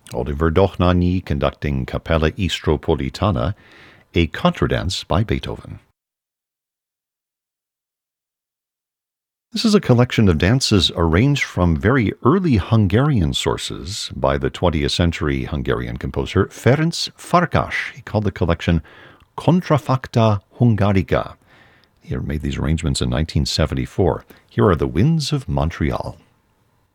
Oliver Dochnani conducting Capella Istropolitana, a contradance by Beethoven. This is a collection of dances arranged from very early Hungarian sources by the 20th century Hungarian composer Ferenc Farkas. He called the collection Contrafacta Hungarica. He made these arrangements in 1974. Here are the Winds of Montreal.